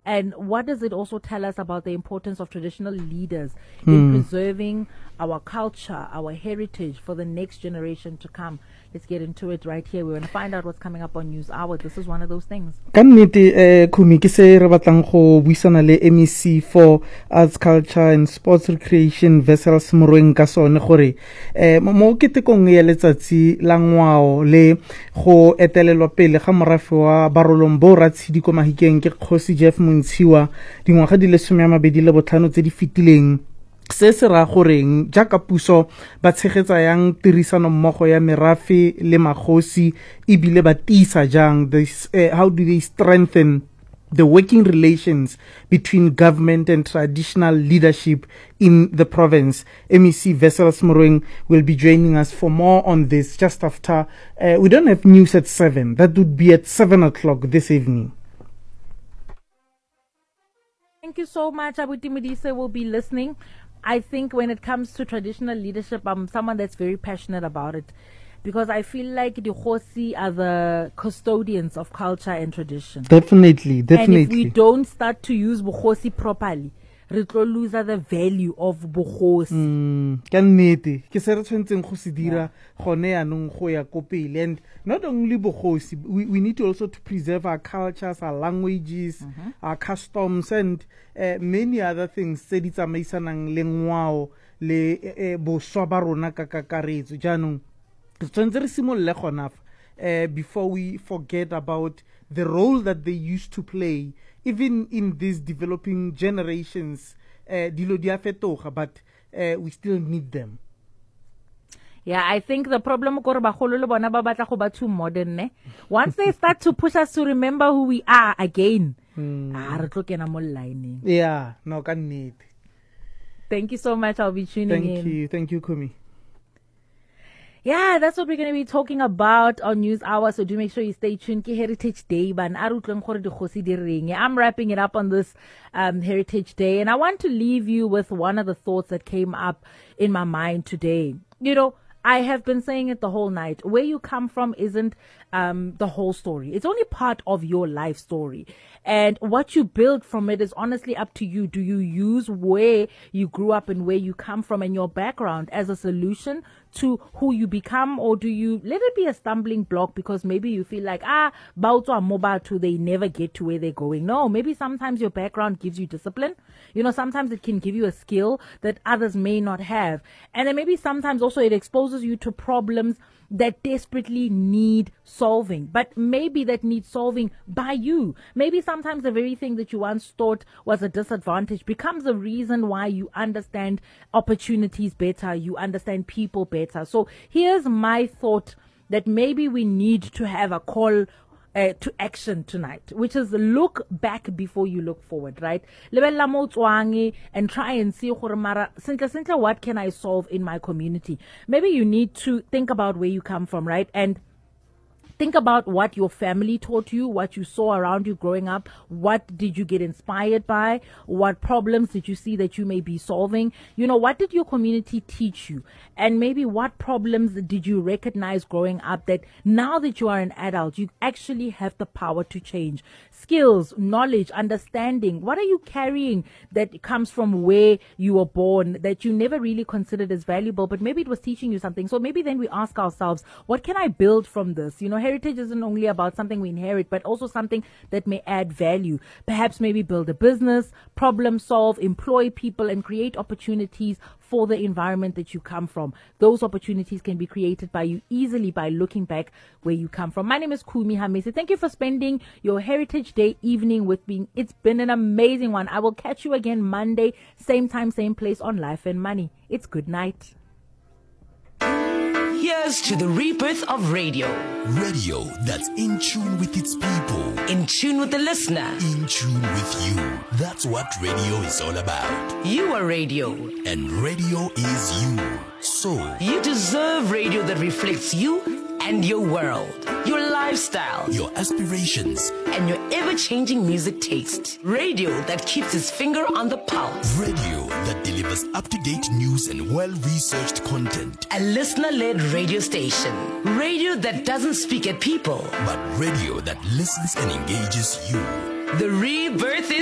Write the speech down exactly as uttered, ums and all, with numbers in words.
And what does it also tell us about the importance of traditional leaders mm. in preserving our culture, our heritage for the next generation to come? Let's get into it right here. We're going to find out what's coming up on News Hour. This is one of those things. Kannete eh khumi ke se re batlang go buisana le M E C for Arts, Culture and Sports Recreation Wessels Moroeng ka sone gore eh mo ketekong ya letsatsi la ngwao le go etelelwa pele ga morafe wa barolong bo Ratshidiko Mahikeng ke Kgosi Jeff Montshiwa dingwaga di le some a mabedi le botlhano tse di fitileng. Se se ra goreng jaaka puso ba tshegetsa yang tirisano mmogo ya merafe le magosi ibile ba tisa jang this uh, how do they strengthen the working relations between government and traditional leadership in the province. M E C Wessels Moroeng will be joining us for more on this just after uh, we don't have news at seven. That would be at seven o'clock this evening. Thank you so much. Abuti Modise will be listening. I think when it comes to traditional leadership, I'm someone that's very passionate about it because I feel like the Kgosi are the custodians of culture and tradition. Definitely, definitely. And if we don't start to use Bukhosi properly, re tlo lose the value of Bukhosi. Mm, ka nnete ke se re tshwentseng go se dira gone yanong go ya ko pele. And not only Bukhosi, we, we need to also to preserve our cultures, our languages, mm-hmm. our customs, and uh, many other things tse di tsamaisanang le ngwao le uh, boswa ba rona ka kakaretso. Jaanong re tshwentse re simolle gona uh, before we forget about the role that they used to play even in these developing generations. uh, dilo di a fetoga, but uh, we still need them. Yeah, I think the problem is that too modern. Ne? Once they start to push us to remember who we are again, mm. ah, yeah, no, can need. Thank you so much. I'll be tuning Thank in. Thank you. Thank you, Kumi. Yeah, that's what we're going to be talking about on News Hour. So do make sure you stay tuned. Ke Heritage Day, ban I'm wrapping it up on this um, Heritage Day, and I want to leave you with one of the thoughts that came up in my mind today. You know, I have been saying it the whole night. Where you come from isn't um, the whole story. It's only part of your life story. And what you build from it is honestly up to you. Do you use where you grew up and where you come from and your background as a solution to who you become, or do you let it be a stumbling block because maybe you feel like, ah, Bauto and mobile too, they never get to where they're going? No, maybe sometimes your background gives you discipline. You know, sometimes it can give you a skill that others may not have. And then maybe sometimes also it exposes you to problems that desperately need solving, but maybe that needs solving by you. Maybe sometimes the very thing that you once thought was a disadvantage becomes a reason why you understand opportunities better, you understand people better. So here's my thought, that maybe we need to have a call Uh, to action tonight, which is look back before you look forward, right? Lebella mo tswange and try and see gore mara sentle sentle what can I solve in my community. Maybe you need to think about where you come from, right? And think about what your family taught you, what you saw around you growing up. What did you get inspired by? What problems did you see that you may be solving? You know, what did your community teach you? And maybe what problems did you recognize growing up that now that you are an adult, you actually have the power to change? Skills, knowledge, understanding. What are you carrying that comes from where you were born that you never really considered as valuable, but maybe it was teaching you something? So maybe then we ask ourselves, what can I build from this? You know, heritage isn't only about something we inherit, but also something that may add value. Perhaps maybe build a business, problem solve, employ people, and create opportunities for the environment that you come from. Those opportunities can be created by you easily by looking back where you come from. My name is Kumi Hamese. Thank you for spending your Heritage Day evening with me. It's been an amazing one. I will catch you again Monday, same time, same place on Life and Money. It's good night. Here's to the rebirth of radio. Radio that's in tune with its people. In tune with the listener. In tune with you. That's what radio is all about. You are radio. And radio is you. So, you deserve radio that reflects you and your world, your lifestyle, your aspirations, and your ever-changing music taste. Radio that keeps its finger on the pulse. Radio that delivers up-to-date news and well-researched content. A listener-led radio station. Radio that doesn't speak at people, but radio that listens and engages you. The rebirth is